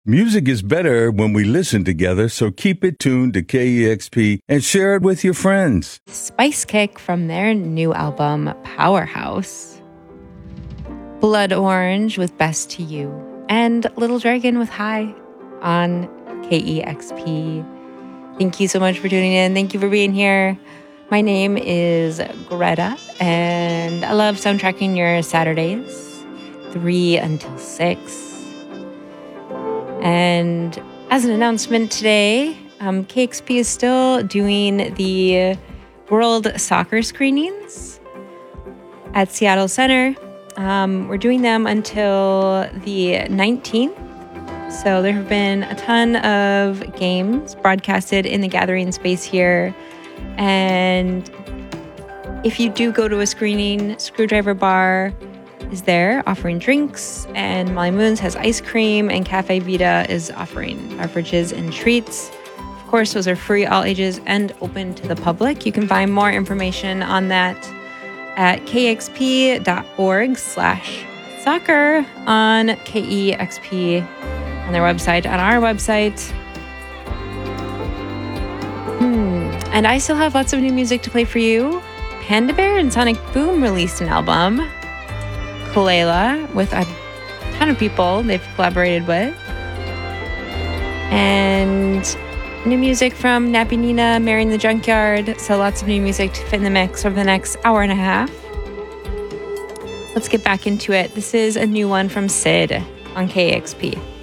Music is better when we listen together, so keep it tuned to KEXP and share it with your friends. Spice Kick from their new album, Powerhouse. Blood Orange with Best to You. And Little Dragon with High on KEXP. Thank you so much for tuning in. Thank you for being here. My name is Greta, and I love soundtracking your Saturdays, 3 until 6. And as an announcement today, KEXP is still doing the World Soccer screenings at Seattle Center. We're doing them until the 19th. So there have been a ton of games broadcasted in the gathering space here. And if you do go to a screening, Screwdriver Bar is there offering drinks, and Molly Moons has ice cream, and Cafe Vita is offering beverages and treats. Of course, those are free, all ages, and open to the public. You can find more information on that at kexp.org/soccer on KEXP on their website, on our website. And I still have lots of new music to play for you. Panda Bear and Sonic Boom released an album. Kalela, with a ton of people they've collaborated with. And new music from Nappy Nina, Mary in the Junkyard. So lots of new music to fit in the mix over the next hour and a half. Let's get back into it. This is a new one from Sid on KEXP.